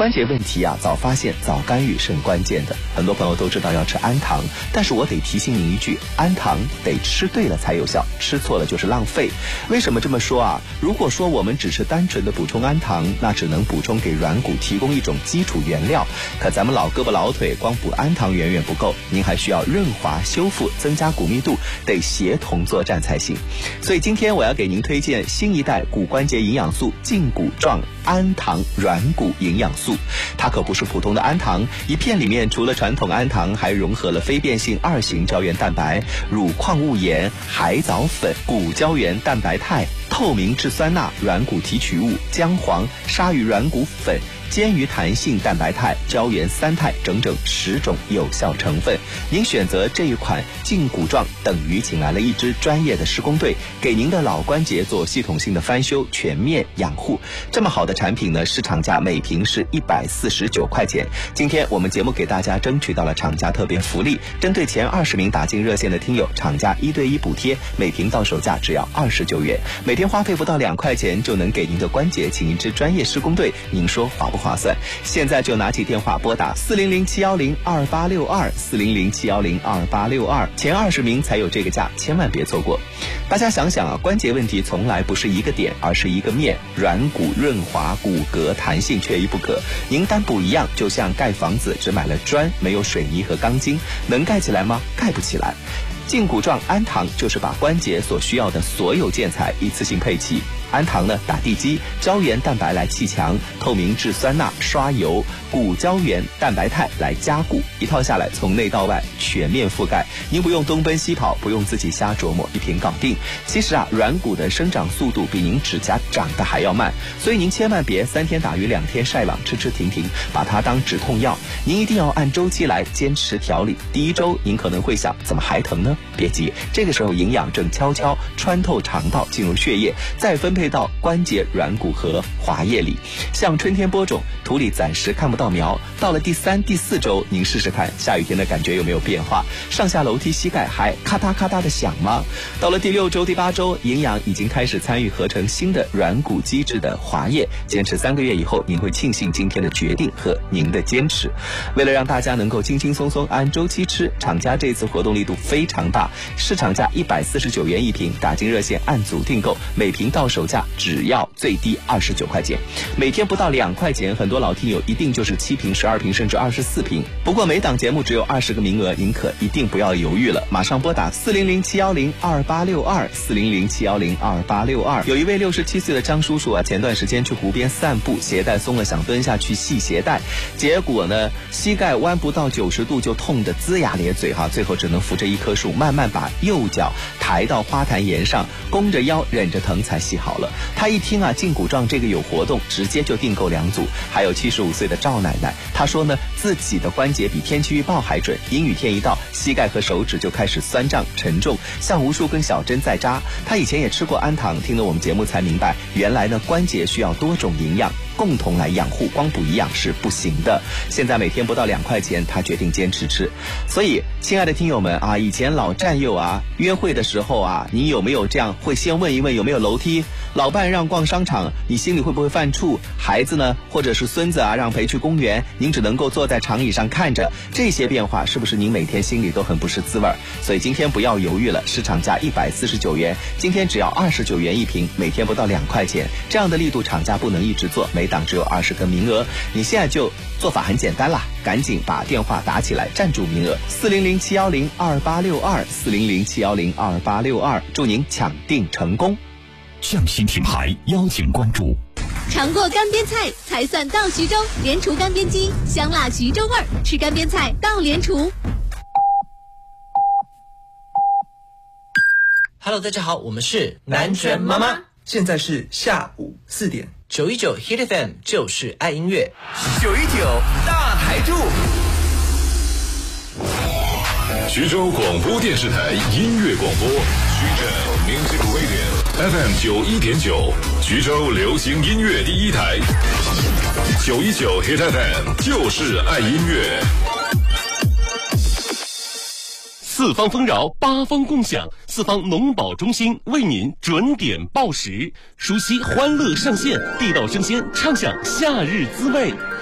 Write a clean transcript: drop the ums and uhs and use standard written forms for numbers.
关节问题啊，早发现早干预是很关键的。很多朋友都知道要吃氨糖，但是我得提醒您一句，氨糖得吃对了才有效，吃错了就是浪费。为什么这么说啊？如果说我们只是单纯的补充氨糖，那只能补充给软骨提供一种基础原料，可咱们老胳膊老腿光补氨糖远远不够，您还需要润滑修复，增加骨密度，得协同作战才行。所以今天我要给您推荐新一代骨关节营养素胫骨状氨糖软骨营养素。它可不是普通的氨糖，一片里面除了传统氨糖，还融合了非变性2型胶原蛋白、乳矿物盐、海藻粉、骨胶原蛋白肽、透明质酸钠、软骨提取物、姜黄、鲨鱼软骨粉、煎鱼弹性蛋白肽、胶原3肽，整整10种有效成分。您选择这一款胫骨状，等于请来了一支专业的施工队，给您的老关节做系统性的翻修、全面养护。这么好的产品呢，市场价每瓶是149块钱。今天我们节目给大家争取到了厂家特别福利，针对前20名打进热线的听友，厂家1对1补贴，每瓶到手价只要29元，每天花费不到2块钱就能给您的关节请一支专业施工队，您说划不划算？现在就拿起电话拨打400-710-2862，400-710-2862，前20名才有这个价，千万别错过。大家想想啊，关节问题从来不是一个点，而是一个面，软骨润滑、骨骼弹性缺一不可。您单补一样，就像盖房子只买了砖，没有水泥和钢筋，能盖起来吗？盖不起来。胫骨状氨糖就是把关节所需要的所有建材一次性配齐。氨糖呢打地基，胶原蛋白来砌墙，透明质酸钠刷油，骨胶原蛋白肽来加固，一套下来从内到外全面覆盖，您不用东奔西跑，不用自己瞎琢磨，一瓶搞定。其实啊，软骨的生长速度比您指甲长得还要慢，所以您千万别3天打鱼2天晒网，吃吃停停，把它当止痛药。您一定要按周期来坚持调理。第1周您可能会想，怎么还疼呢？别急，这个时候营养正悄悄穿透肠道进入血液，再分配到关节、软骨和滑液里。像春天播种，土里暂时看不到苗，到了第3、第4周，您试试看下雨天的感觉有没有变化，上下楼梯膝盖还咔嗒咔嗒的响吗？到了第6周、第8周，营养已经开始参与合成新的软骨基质的滑液，坚持3个月以后，您会庆幸今天的决定和您的坚持。为了让大家能够轻轻松松按周期吃，厂家这次活动力度非常大，市场价149元一瓶，打进热线按组订购，每瓶到手价只要最低29块钱，每天不到2块钱，很多老听友一定就是7瓶、12瓶甚至24瓶。不过每档节目只有20个名额，您可一定不要犹豫了，马上拨打400-710-2862，400-710-2862。有一位67岁的张叔叔啊，前段时间去湖边散步，鞋带松了，想蹲下去系鞋带，结果呢，膝盖弯不到90度就痛得龇牙咧嘴哈，最后只能扶着一棵树，慢慢把右脚抬到花坛沿上，弓着腰忍着疼才系好了。他一听啊，胫骨状这个有活动，直接就订购2组。还有75岁的赵奶奶，她说呢，自己的关节比天气预报还准，阴雨天一到，膝盖和手指就开始酸胀沉重，像无数根小针在扎。她以前也吃过氨糖，听了我们节目才明白，原来呢关节需要多种营养共同来养护，光补营养是不行的。现在每天不到2块钱，他决定坚持吃。所以亲爱的听友们啊，以前老战友啊，约会的时候啊，你有没有这样会先问一问有没有楼梯？老伴让逛商场，你心里会不会犯怵？孩子呢，或者是孙子啊，让陪去公园，您只能够坐在长椅上看着，这些变化是不是您每天心里都很不是滋味？所以今天不要犹豫了，市场价149元，今天只要29元一瓶，每天不到2块钱，这样的力度厂家不能一直做，每档只有20个名额。你现在就做法很简单啦，赶紧把电话打起来，占住名额，400-710-2862，400-710-2862，祝您抢订成功。 匠心品牌邀请关注。 尝过干煸菜才算到徐州，莲厨干煸鸡，香辣徐州味儿，吃干煸菜到莲厨。 Hello， 大家好，我们是南拳妈妈， 现在是下午4点 ，919 Hit FM 就是爱音乐 ，919大台柱。 徐州广播电视台音乐广播，徐州 Music Radio FM 91.9，徐州流行音乐第一台，919 Hit FM 就是爱音乐。 四方丰饶，八方共享，四方农保中心为您准点报时，熟悉欢乐上线，地道生鲜，畅享夏日滋味。